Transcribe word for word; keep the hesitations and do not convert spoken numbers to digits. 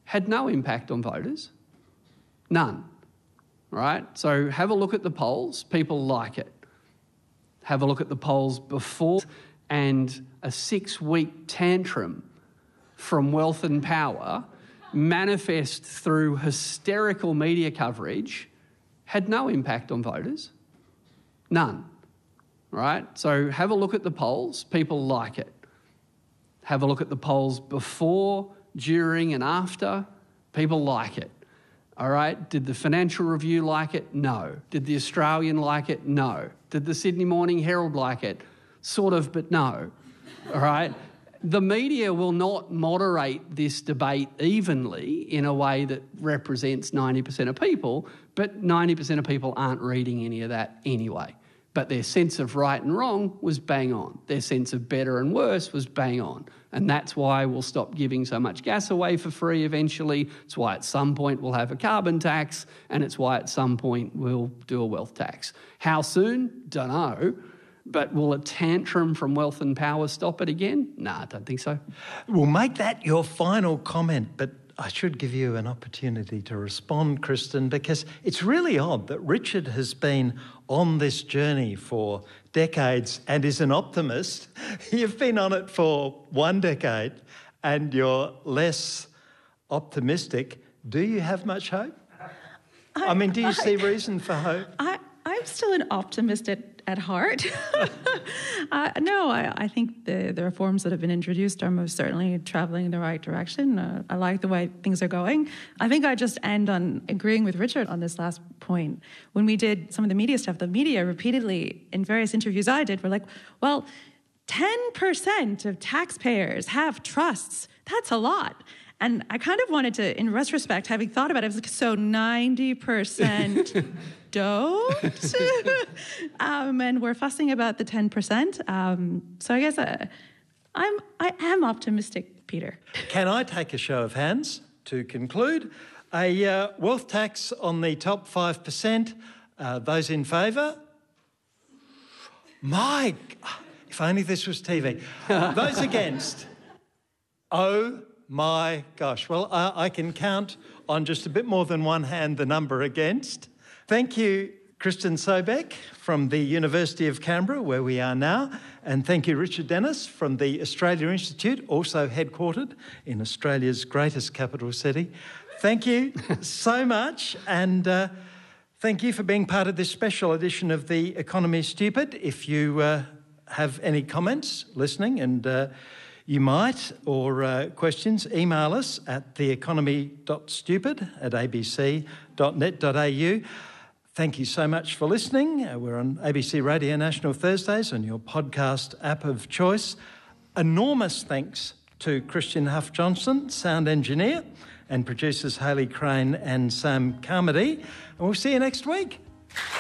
had no impact on voters. None. Right? So have a look at the polls. People like it. Have a look at the polls before, and a six-week tantrum from Wealth and Power manifest through hysterical media coverage had no impact on voters. None. Right? So have a look at the polls. People like it. Have a look at the polls before, during and after. People like it. All right? Did the Financial Review like it? No. Did the Australian like it? No. Did the Sydney Morning Herald like it? Sort of, but no. All right? The media will not moderate this debate evenly in a way that represents ninety percent of people, but ninety percent of people aren't reading any of that anyway. But their sense of right and wrong was bang on. Their sense of better and worse was bang on. And that's why we'll stop giving so much gas away for free eventually. It's why at some point we'll have a carbon tax, and it's why at some point we'll do a wealth tax. How soon? Don't know. But will a tantrum from Wealth and Power stop it again? No, I don't think so. We'll make that your final comment, but I should give you an opportunity to respond, Kristen, because it's really odd that Richard has been on this journey for decades and is an optimist. You've been on it for one decade and you're less optimistic. Do you have much hope? I, I mean, do you I, see reason for hope? I, I'm still an optimist at, at heart. uh, no, I, I think the, the reforms that have been introduced are most certainly travelling in the right direction. Uh, I like the way things are going. I think I just end on agreeing with Richard on this last point. When we did some of the media stuff, the media repeatedly, in various interviews I did, were like, well, ten percent of taxpayers have trusts. That's a lot. And I kind of wanted to, in retrospect, having thought about it, I was like, so ninety percent don't? um, and we're fussing about the ten percent. Um, so I guess uh, I'm, I am optimistic, Peter. Can I take a show of hands to conclude? A uh, wealth tax on the top five percent. Uh, those in favour? My, if only this was T V. Those against? Oh, my gosh. Well, I, I can count on just a bit more than one hand the number against. Thank you, Kristen Sobeck from the University of Canberra, where we are now. And thank you, Richard Dennis from the Australia Institute, also headquartered in Australia's greatest capital city. Thank you so much. And uh, thank you for being part of this special edition of The Economy Stupid. If you uh, have any comments listening, and uh, you might, or uh, questions, email us at theeconomy.stupid at abc dot net dot a u. Thank you so much for listening. Uh, we're on A B C Radio National Thursdays on your podcast app of choice. Enormous thanks to Christian Huff-Johnson, sound engineer, and producers Hayley Crane and Sam Carmody. And we'll see you next week.